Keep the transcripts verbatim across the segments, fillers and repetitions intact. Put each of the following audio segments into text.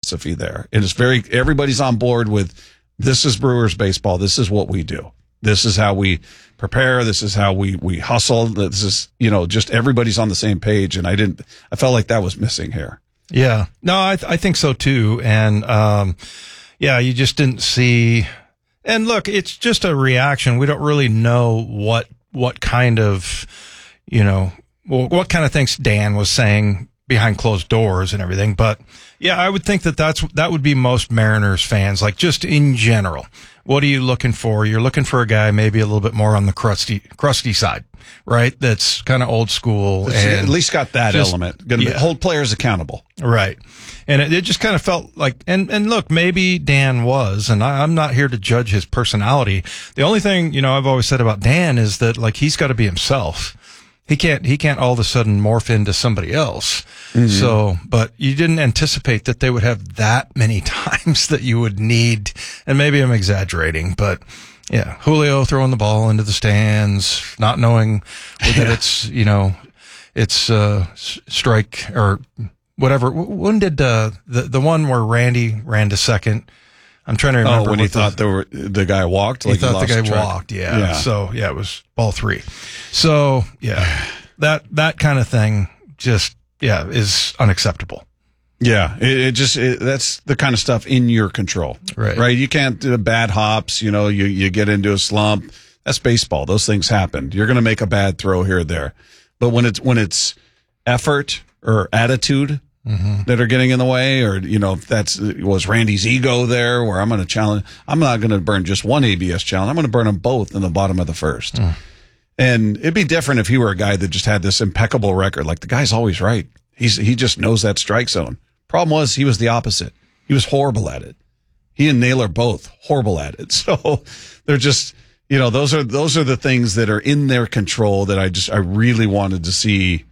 philosophy there. It is very, everybody's on board with this is Brewers baseball. This is what we do. This is how we prepare. This is how we, we hustle. This is, you know, just everybody's on the same page. And I didn't, I felt like that was missing here. Yeah. No, I, th- I think so too. And, um, yeah, you just didn't see, and look, it's just a reaction. We don't really know what, what kind of, you know, what kind of things Dan was saying behind closed doors and everything. But yeah, I would think that that's, that would be most Mariners fans, like just in general. What are you looking for? You're looking for a guy maybe a little bit more on the crusty, crusty side, right? That's kind of old school. It's and at least got that just, element. Going to yeah. hold players accountable. Right. And it, it just kind of felt like, and, and look, maybe Dan was, and I, I'm not here to judge his personality. The only thing, you know, I've always said about Dan is that like he's got to be himself. He can't, he can't all of a sudden morph into somebody else. Mm-hmm. So, but you didn't anticipate that they would have that many times that you would need, and maybe I'm exaggerating, but yeah, Julio throwing the ball into the stands, not knowing that yeah. it's, you know, it's, uh, strike or whatever. When did, uh, the, the one where Randy ran to second? I'm trying to remember. Oh, when he thought the, there were, the guy walked? He Like thought he the guy track. walked, yeah. yeah. So, yeah, it was ball three. So, yeah, that, that kind of thing just, yeah, is unacceptable. Yeah, it, it just, it, that's the kind of stuff in your control. Right. Right? You can't do bad hops, you know, you, you get into a slump. That's baseball. Those things happen. You're going to make a bad throw here or there. But when it's, when it's effort or attitude, Mm-hmm. that are getting in the way, or, you know, that's, was Randy's ego there where I'm going to challenge, I'm not going to burn just one A B S challenge. I'm going to burn them both in the bottom of the first. Mm. And it'd be different if he were a guy that just had this impeccable record. Like the guy's always right. He's, he just knows that strike zone. Problem was he was the opposite. He was horrible at it. He and Naylor both horrible at it. So they're just, you know, those are, those are the things that are in their control that I just, I really wanted to see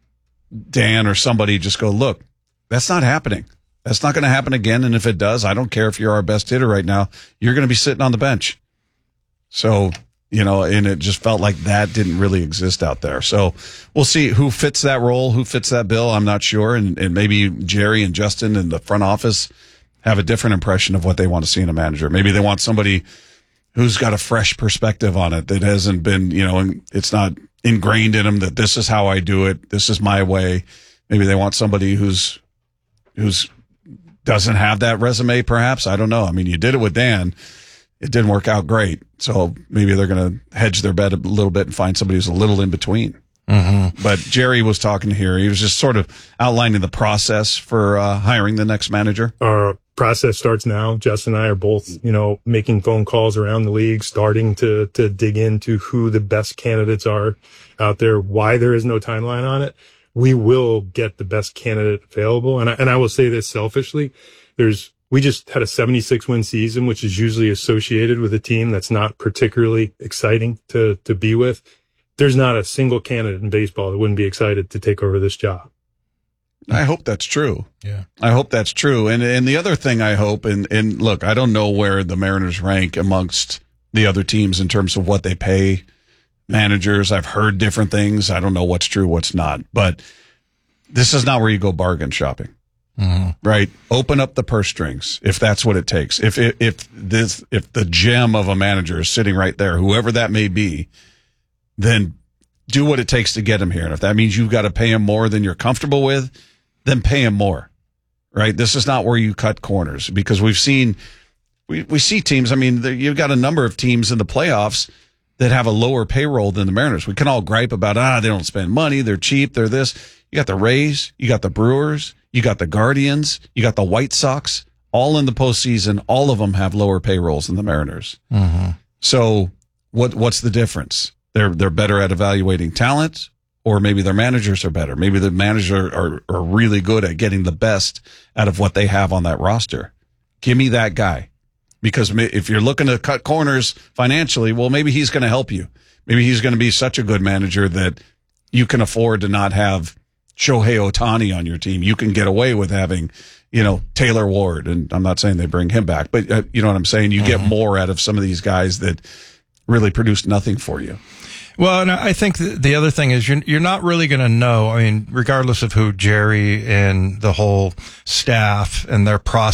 Dan or somebody just go, look, that's not happening. That's not going to happen again. And if it does, I don't care if you're our best hitter right now, you're going to be sitting on the bench. So, you know, and it just felt like that didn't really exist out there. So we'll see who fits that role, who fits that bill. I'm not sure. And, and maybe Jerry and Justin in the front office have a different impression of what they want to see in a manager. Maybe they want somebody who's got a fresh perspective on it that hasn't been, you know, it's not ingrained in them that this is how I do it. This is my way. Maybe they want somebody who's, who's doesn't have that resume, perhaps. I don't know. I mean, you did it with Dan. It didn't work out great. So maybe they're going to hedge their bet a little bit and find somebody who's a little in between. Mm-hmm. But Jerry was talking here. He was just sort of outlining the process for uh, hiring the next manager. Our process starts now. Jess and I are both, you know, making phone calls around the league, starting to, to dig into who the best candidates are out there, why there is no timeline on it. We will get the best candidate available. And I, and I will say this selfishly. There's, we just had a seventy-six win season, which is usually associated with a team that's not particularly exciting to, to be with. There's not a single candidate in baseball that wouldn't be excited to take over this job. I hope that's true. Yeah. I hope that's true. And and the other thing I hope, and, and look, I don't know where the Mariners rank amongst the other teams in terms of what they pay managers. I've heard different things. I don't know what's true, what's not. But this is not where you go bargain shopping. Mm-hmm. Right? Open up the purse strings if that's what it takes. If if, if this if the gem of a manager is sitting right there, whoever that may be, then do what it takes to get him here. And if that means you've got to pay him more than you're comfortable with, then pay him more. Right? This is not where you cut corners, because we've seen we we see teams. I mean, there, you've got a number of teams in the playoffs that have a lower payroll than the Mariners. We can all gripe about, ah, they don't spend money, they're cheap, they're this. You got the Rays, you got the Brewers, you got the Guardians, you got the White Sox, all in the postseason. All of them have lower payrolls than the Mariners. Mm-hmm. So what what's the difference? They're they're better at evaluating talent, or maybe their managers are better. Maybe the managers are, are really good at getting the best out of what they have on that roster. Give me that guy. Because if you're looking to cut corners financially, well, maybe he's going to help you. Maybe he's going to be such a good manager that you can afford to not have Shohei Ohtani on your team. You can get away with having, you know, Taylor Ward. And I'm not saying they bring him back, but uh, you know what I'm saying? You mm-hmm. get more out of some of these guys that really produced nothing for you. Well, and I think the other thing is you're, you're not really going to know. I mean, regardless of who Jerry and the whole staff and their process